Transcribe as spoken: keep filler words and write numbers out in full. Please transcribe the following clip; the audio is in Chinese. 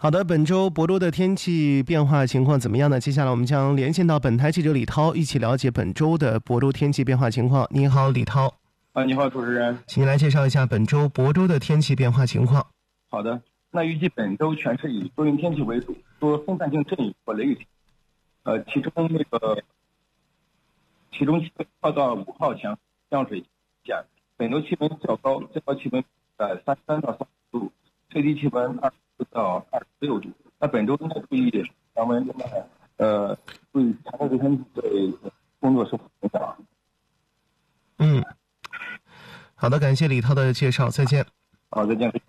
好的，本周亳州的天气变化情况怎么样呢？接下来我们将连线到本台记者李涛，一起了解本周的亳州天气变化情况。你好，李涛。 啊，你好，主持人， 请您来介绍一下本周亳州的天气变化情况。 好的，那预计本周全市以多云天气为主，多分散性阵雨或雷雨天。呃，其中那个，其中气温二到五号强降水下，本周气温较高，最高气温在三十三到三十度，最低气温二十四到二十六度。那本周应该注意降温，另外呃注意强烈对天气对工作受影响。 嗯，好的，感谢李涛的介绍，再见。 好，再见。